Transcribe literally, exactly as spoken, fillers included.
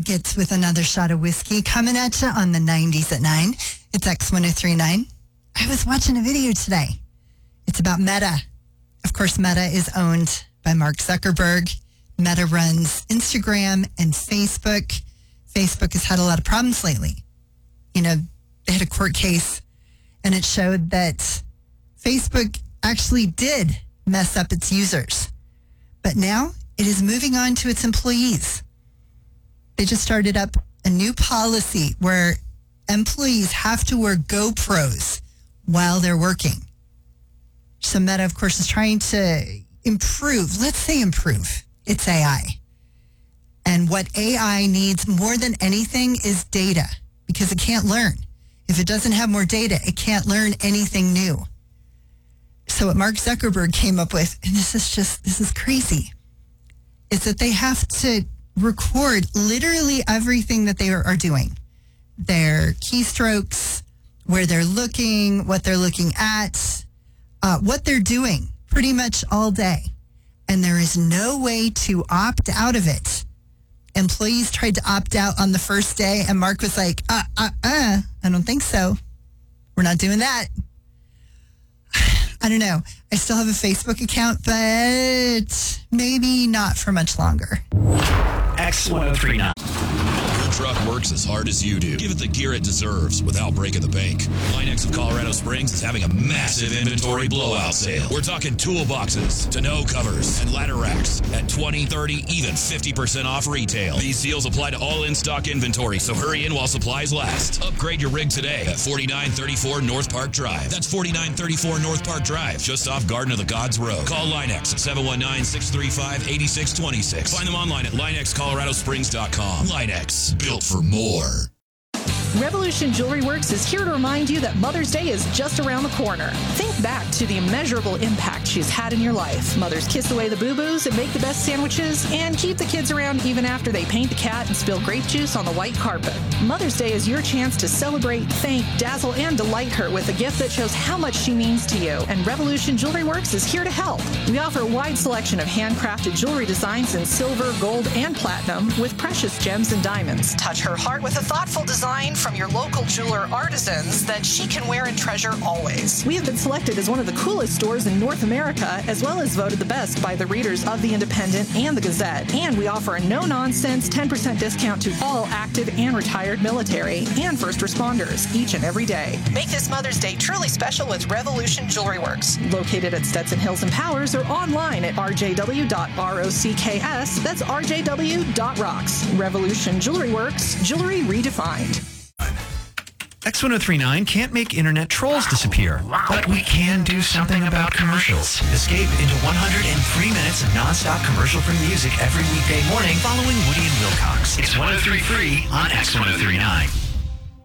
gets with another shot of whiskey coming at you on the nineties at nine. It's X ten thirty-nine. I was watching a video today. It's about Meta. Of course, Meta is owned by Mark Zuckerberg. Meta runs Instagram and Facebook. Facebook has had a lot of problems lately. You know, they had a court case and it showed that Facebook actually did mess up its users. But now it is moving on to its employees. They just started up a new policy where employees have to wear GoPros while they're working. So Meta, of course, is trying to improve, let's say improve, its A I. And what A I needs more than anything is data, because it can't learn. If it doesn't have more data, it can't learn anything new. So what Mark Zuckerberg came up with, and this is just, this is crazy, is that they have to record literally everything that they are, are doing. Their keystrokes, where they're looking, what they're looking at, uh, what they're doing pretty much all day. And there is no way to opt out of it. Employees tried to opt out on the first day, and Mark was like, uh, uh, uh, I don't think so. We're not doing that. I don't know. I still have a Facebook account, but maybe not for much longer. X ten thirty-nine. Your truck works as hard as you do. Give it the gear it deserves without breaking the bank. Linex of Colorado Springs is having a massive inventory blowout sale. We're talking toolboxes, tonneau covers, and ladder racks at twenty, thirty, even fifty percent off retail. These deals apply to all in-stock inventory, so hurry in while supplies last. Upgrade your rig today at forty-nine thirty-four North Park Drive. That's forty-nine thirty-four North Park Drive, just off Garden of the Gods Road. Call Linex at seven one nine, six three five, eight six two six. Find them online at Linex Colorado Springs dot com. Linex, built for more. Revolution Jewelry Works is here to remind you that Mother's Day is just around the corner. Think back to the immeasurable impact she's had in your life. Mothers kiss away the boo-boos and make the best sandwiches and keep the kids around even after they paint the cat and spill grape juice on the white carpet. Mother's Day is your chance to celebrate, thank, dazzle, and delight her with a gift that shows how much she means to you. And Revolution Jewelry Works is here to help. We offer a wide selection of handcrafted jewelry designs in silver, gold, and platinum with precious gems and diamonds. Touch her heart with a thoughtful design from your local jeweler artisans that she can wear and treasure always. We have been selected as one of the coolest stores in North America, as well as voted the best by the readers of The Independent and The Gazette. And we offer a no-nonsense ten percent discount to all active and retired military and first responders each and every day. Make this Mother's Day truly special with Revolution Jewelry Works, located at Stetson Hills and Powers, or online at r j w dot rocks. That's r j w dot rocks. Revolution Jewelry Works, jewelry redefined. X ten thirty-nine can't make internet trolls disappear, but we can do something about commercials. Escape into one hundred three minutes of nonstop commercial-free music every weekday morning following Woody and Wilcox. It's one oh three free on X ten thirty-nine.